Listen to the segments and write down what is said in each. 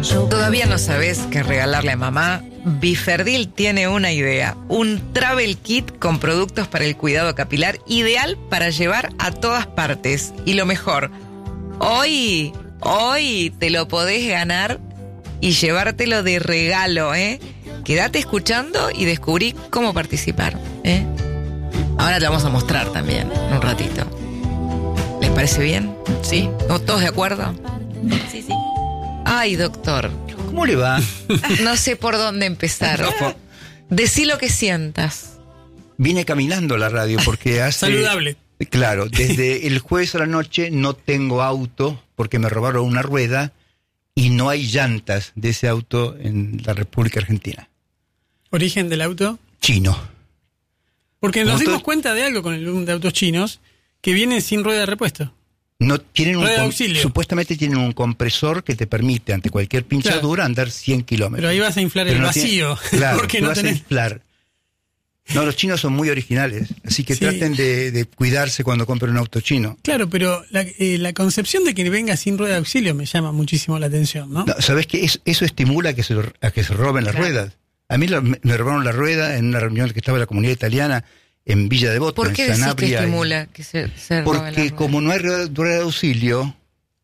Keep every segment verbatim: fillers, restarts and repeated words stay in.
¿Todavía no sabes qué regalarle a mamá? Biferdil tiene una idea. Un travel kit con productos para el cuidado capilar ideal para llevar a todas partes. Y lo mejor, hoy, hoy te lo podés ganar y llevártelo de regalo, ¿eh? Quédate escuchando y descubrí cómo participar, ¿eh? Ahora te vamos a mostrar también, en un ratito. ¿Les parece bien? ¿Sí? ¿Todos de acuerdo? Sí, sí. Ay, doctor. ¿Cómo le va? No sé por dónde empezar. No. Decí lo que sientas. Vine caminando a la radio porque hace... Saludable. Claro, desde el jueves a la noche no tengo auto porque me robaron una rueda y no hay llantas de ese auto en la República Argentina. ¿Origen del auto? Chino. Porque nos Motor- dimos cuenta de algo con el boom de autos chinos, que vienen sin rueda de repuesto. No tienen un Rueda de com- auxilio. Supuestamente tienen un compresor que te permite ante cualquier pinchadura andar cien kilómetros. Pero ahí vas a inflar Pero el no vacío. tiene- claro, porque tú no vas a tenés... inflar. No, los chinos son muy originales, así que Sí. traten de, de cuidarse cuando compren un auto chino. Claro, pero la, eh, la concepción de que venga sin rueda de auxilio me llama muchísimo la atención, ¿no? No, ¿sabes qué? Eso, eso estimula a que se, a que se roben las Claro. ruedas. A mí la- me me robaron la rueda en una reunión que estaba en la comunidad italiana en Villa Devoto, ¿Por en qué decís que Sanabria. estimula que se, se robe la Porque rueda? como no hay rueda, rueda de auxilio,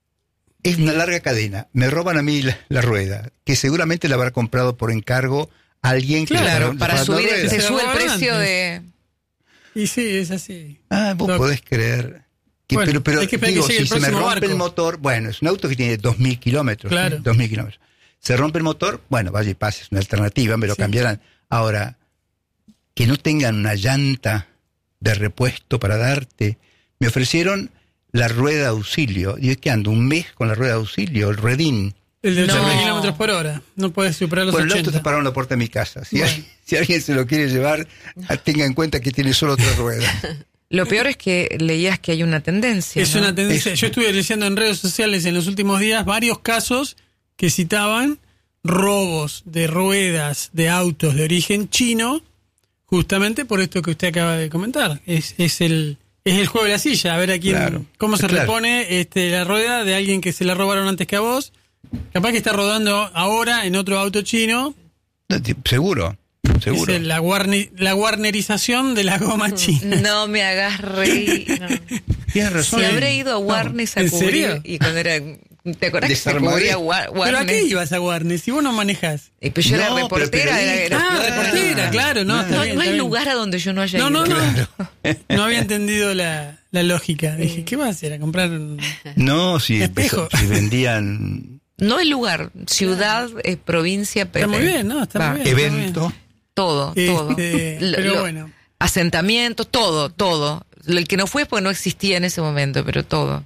es una larga cadena. Me roban a mí la, la rueda, que seguramente la habrá comprado por encargo alguien que le Claro, pagó- le para pagó la subir, rueda. se Se sube el robaron precio antes. de... Y sí, es así. Ah, vos Doc. podés creer. Que, Bueno, pero pero hay que esperar digo, que llegue si el se me próximo rompe el barco. motor, bueno, es un auto que tiene dos mil kilómetros. Claro. ¿sí? dos mil kilómetros. Se rompe el motor, bueno, vaya y pase, es una alternativa, me lo Sí. cambiarán. Ahora, que no tengan una llanta de repuesto para darte. Me ofrecieron la rueda de auxilio. Y es que ando un mes con la rueda de auxilio, el ruedín. El de No. ochenta kilómetros por hora. No puedes superar los Bueno, el auto ochenta. está parado en la puerta de mi casa. Si, Bueno. alguien, si alguien se lo quiere llevar, tenga en cuenta que tiene solo otra rueda. Lo peor es que leías que hay una tendencia, Es ¿no? una tendencia. Es- Yo estuve leyendo en redes sociales en los últimos días varios casos que citaban robos de ruedas de autos de origen chino, justamente por esto que usted acaba de comentar. Es, es el es el juego de la silla, a ver a quién, Claro, cómo se claro. repone este, la rueda de alguien que se la robaron antes que a vos. Capaz que está rodando ahora en otro auto chino. No, ti- Seguro, seguro. Es el- la, Warner, la Warnerización de la goma china. No me hagas reír. No. Tienes Si razón. habré ido a Warnes a ¿En cubrir serio? y cuando era... ¿Te acordás que se Desarmadé. cubría Wa- ¿Pero a qué Warnes? ibas a Warner si vos no manejás? Eh, pero yo era No, pero reportera. Era, periodista. era- Ah, Claro. reportera, claro, no, No, está no, bien, no está hay bien. lugar a donde yo no haya No, ido. no, no. Claro. No había entendido la, la lógica. Dije, ¿qué vas a hacer? ¿A comprar un... No, si, Espejo. si vendían No el lugar, ciudad, eh, provincia, Está pe- muy bien, ¿no? Está va, muy bien. evento, todo, Este, todo. pero Lo- bueno. Asentamientos, todo, todo. El que no fue porque no existía en ese momento, pero todo.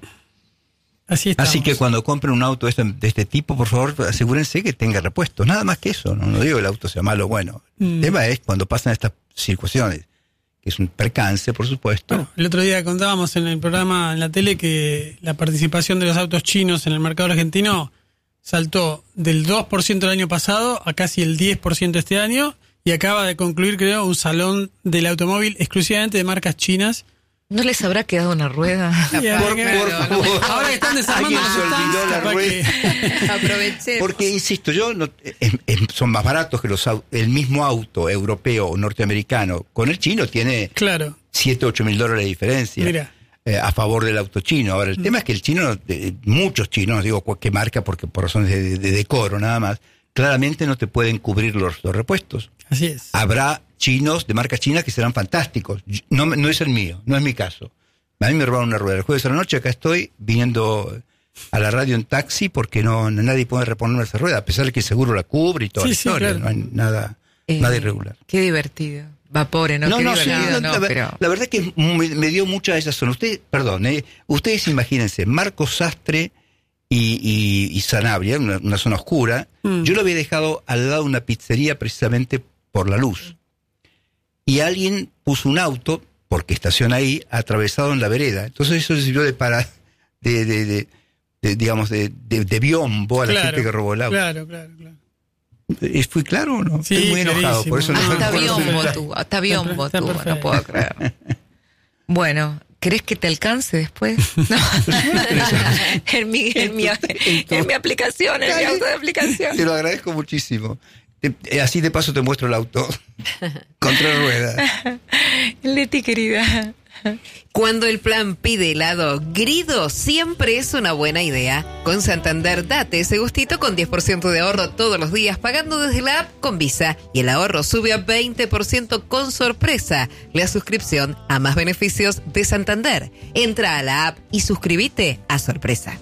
Así estamos. así que cuando compren un auto de este, de este tipo, por favor, asegúrense que tenga repuestos. Nada más que eso. No, no digo que el auto sea malo o bueno. Mm. El tema es cuando pasan estas situaciones, que es un percance, por supuesto. Bueno, el otro día contábamos en el programa en la tele que la participación de los autos chinos en el mercado argentino saltó del dos por ciento el año pasado a casi el diez por ciento este año y acaba de concluir, creo, un salón del automóvil exclusivamente de marcas chinas. ¿No les habrá quedado una rueda? Y habrá Por, que por ver. favor. Ahora que están desarmando Alguien los se olvidó stands, la capaz rueda. que- Aproveché. Porque, insisto, yo no, em- em- son más baratos que los au- el mismo auto europeo o norteamericano. Con el chino tiene Claro, siete, ocho mil dólares de diferencia. Mira. eh, a favor del auto chino. Ahora, el tema es que el chino, eh, muchos chinos, no digo cu- qué marca porque por razones de, de decoro nada más, claramente no te pueden cubrir los, los repuestos. así es. Habrá chinos de marca china que serán fantásticos. Yo- No, me- no es el mío, no es mi caso. A mí me robaron una rueda. El jueves a la noche acá estoy viniendo a la radio en taxi porque no nadie puede reponerme esa rueda, a pesar de que el seguro la cubre y toda Sí, la sí, historia. claro. No hay nada, Eh, nada irregular. Qué divertido. Vapore, ¿no? No, qué no, sí, divertido, no, no, la, ver- pero... la verdad que me, me dio mucha esa zona. Usted, perdón, eh, ustedes imagínense, Marcos Sastre y, y, y Sanabria, una, una zona oscura, Mm. yo lo había dejado al lado de una pizzería precisamente por la luz. Y alguien puso un auto, porque estaciona ahí, atravesado en la vereda. Entonces eso sirvió de para, de, de, de, de, digamos, de, de, de biombo a la Claro, gente que robó el auto. Claro, claro, claro. Eh, ¿Fui claro o no? Sí, Estoy muy enojado, clarísimo. por eso no Ah, fue- Hasta por eso no biombo fue- tú, hasta biombo está tú, perfecto. no puedo creer. Bueno, ¿Querés que te alcance después? No. en, mi, en, mi, en mi aplicación, en mi auto de aplicación. Te lo agradezco muchísimo. Te, así de paso te muestro el auto. Contra ruedas. Leti, querida. Cuando el plan pide helado, Grido siempre es una buena idea. Con Santander date ese gustito con diez por ciento de ahorro todos los días pagando desde la app con Visa. Y el ahorro sube a veinte por ciento con Sorpresa, la suscripción a más beneficios de Santander. Entra a la app y suscríbete a Sorpresa.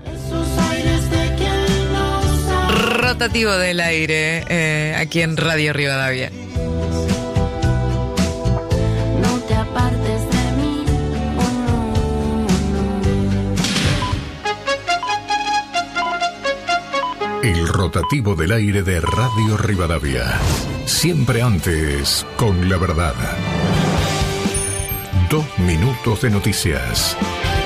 Rotativo del aire, eh, aquí en Radio Rivadavia. No te apartes de mí, oh no, no. El rotativo del aire de Radio Rivadavia. Siempre antes con la verdad. Dos minutos de noticias.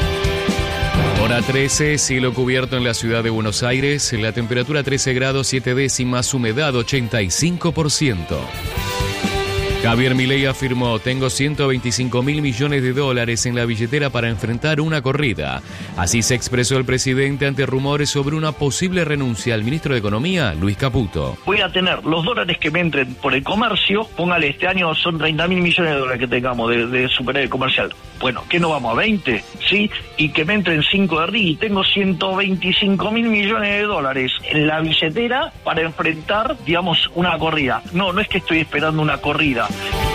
Hora trece, cielo cubierto en la ciudad de Buenos Aires, la temperatura trece grados siete décimas, humedad ochenta y cinco por ciento. Javier Milei afirmó, tengo ciento veinticinco mil millones de dólares en la billetera para enfrentar una corrida. Así se expresó el presidente ante rumores sobre una posible renuncia al ministro de Economía, Luis Caputo. Voy a tener los dólares que me entren por el comercio, póngale, este año son treinta mil millones de dólares que tengamos de, de superávit comercial. Bueno, ¿qué no vamos a veinte? ¿Sí? Y que me entren cinco de R I. Tengo ciento veinticinco mil millones de dólares en la billetera para enfrentar, digamos, una corrida. No, no es que estoy esperando una corrida.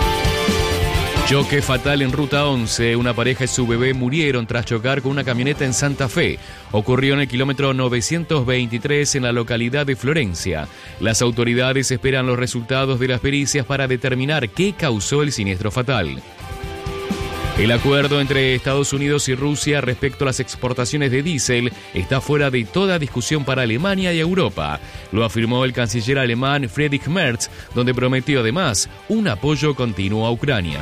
Choque fatal en Ruta once. Una pareja y su bebé murieron tras chocar con una camioneta en Santa Fe. Ocurrió en el kilómetro novecientos veintitrés en la localidad de Florencia. Las autoridades esperan los resultados de las pericias para determinar qué causó el siniestro fatal. El acuerdo entre Estados Unidos y Rusia respecto a las exportaciones de diésel está fuera de toda discusión para Alemania y Europa. Lo afirmó el canciller alemán Friedrich Merz, donde prometió además un apoyo continuo a Ucrania.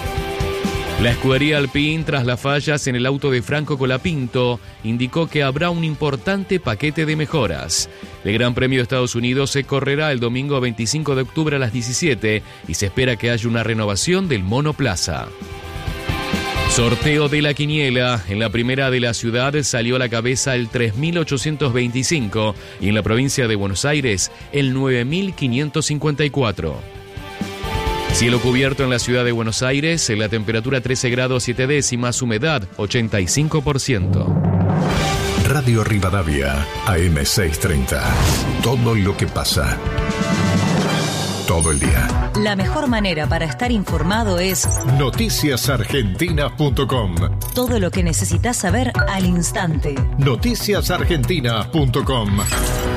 La escudería Alpine, tras las fallas en el auto de Franco Colapinto, indicó que habrá un importante paquete de mejoras. El Gran Premio de Estados Unidos se correrá el domingo veinticinco de octubre a las diecisiete y se espera que haya una renovación del monoplaza. Sorteo de la quiniela. En la primera de la ciudad salió a la cabeza el tres mil ochocientos veinticinco y en la provincia de Buenos Aires el nueve mil quinientos cincuenta y cuatro. Cielo cubierto en la ciudad de Buenos Aires, la temperatura trece grados siete décimas, humedad ochenta y cinco por ciento. Radio Rivadavia, A M seiscientos treinta. Todo lo que pasa. Todo el día. La mejor manera para estar informado es noticias argentinas punto com. Todo lo que necesitas saber al instante. noticias argentinas punto com.